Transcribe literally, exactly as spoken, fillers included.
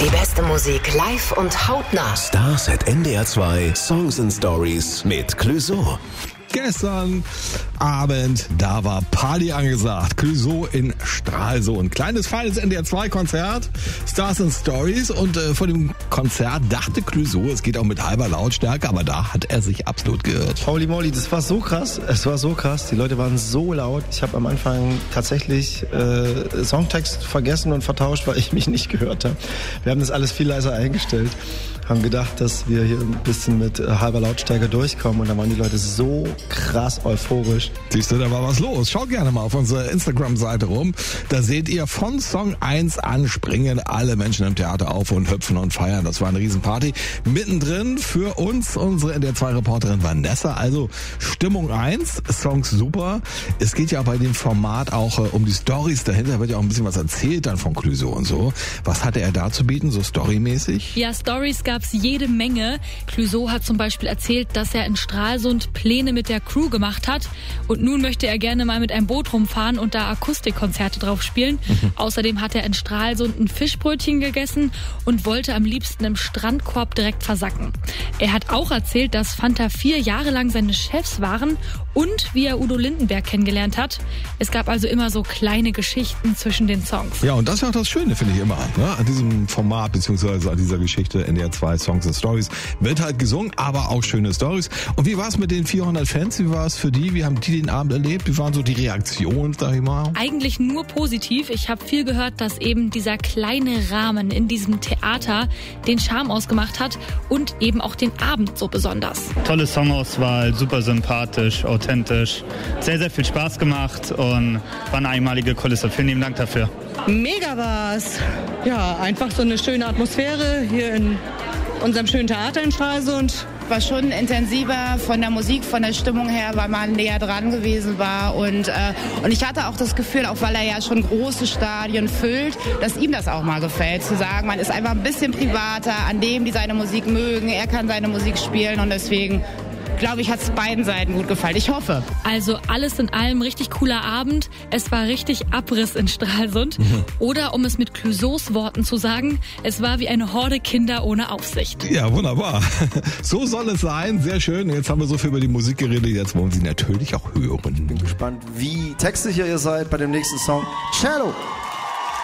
Die beste Musik live und hautnah. Stars at N D R zwei Songs and Stories mit Clouseau. Gestern Abend, da war Party angesagt. Clouseau in Stralsund. Kleines, feines N D R zwei Konzert, Stars and Stories. Und äh, vor dem Konzert dachte Clouseau, es geht auch mit halber Lautstärke, aber da hat er sich absolut geirrt. Holy moly, das war so krass. Es war so krass. Die Leute waren so laut. Ich habe am Anfang tatsächlich äh, Songtext vergessen und vertauscht, weil ich mich nicht gehört habe. Wir haben das alles viel leiser eingestellt. Haben gedacht, dass wir hier ein bisschen mit äh, halber Lautstärke durchkommen. Und da waren die Leute so krass euphorisch. Siehst du, da war was los. Schaut gerne mal auf unsere Instagram-Seite rum. Da seht ihr von Song eins an springen alle Menschen im Theater auf und hüpfen und feiern. Das war eine Riesenparty. Mittendrin für uns unsere N D R zwei Reporterin Vanessa. Also Stimmung eins, Songs super. Es geht ja bei dem Format auch äh, um die Storys dahinter. Wird ja auch ein bisschen was erzählt dann von Clouseau und so. Was hatte er da zu bieten, so storymäßig? Ja, Stories gab es jede Menge. Clouseau hat zum Beispiel erzählt, dass er in Stralsund Pläne mit der Crew gemacht hat und nun möchte er gerne mal mit einem Boot rumfahren und da Akustikkonzerte drauf spielen. Mhm. Außerdem hat er in Stralsund ein Fischbrötchen gegessen und wollte am liebsten im Strandkorb direkt versacken. Er hat auch erzählt, dass Fanta vier Jahre lang seine Chefs waren und wie er Udo Lindenberg kennengelernt hat. Es gab also immer so kleine Geschichten zwischen den Songs. Ja, und das ist ja auch das Schöne, finde ich immer, ne? An diesem Format beziehungsweise an dieser Geschichte N D R zwei Songs and Stories wird halt gesungen, aber auch schöne Stories. Und wie war es mit den vierhundert Fans? Wie war es für die? Wie haben die den Abend erlebt? Wie waren so die Reaktionen, sag ich mal? Eigentlich nur positiv. Ich habe viel gehört, dass eben dieser kleine Rahmen in diesem Theater den Charme ausgemacht hat und eben auch den Abend so besonders. Tolle Songauswahl, super sympathisch, authentisch. Sehr, sehr viel Spaß gemacht und war eine einmalige Kulisse. Vielen lieben Dank dafür. Mega war's. Ja, einfach so eine schöne Atmosphäre hier in unserem schönen Theater in Stralsund. War schon intensiver von der Musik, von der Stimmung her, weil man näher dran gewesen war. Und, äh, und ich hatte auch das Gefühl, auch weil er ja schon große Stadien füllt, dass ihm das auch mal gefällt. Zu sagen, man ist einfach ein bisschen privater, an dem, die seine Musik mögen. Er kann seine Musik spielen und deswegen glaube ich, hat es beiden Seiten gut gefallen. Ich hoffe. Also alles in allem richtig cooler Abend. Es war richtig Abriss in Stralsund. Mhm. Oder um es mit Clouseaus Worten zu sagen, es war wie eine Horde Kinder ohne Aufsicht. Ja, wunderbar. So soll es sein. Sehr schön. Jetzt haben wir so viel über die Musik geredet. Jetzt wollen Sie natürlich auch hören. Bin gespannt, wie textsicher ihr seid bei dem nächsten Song. Cello.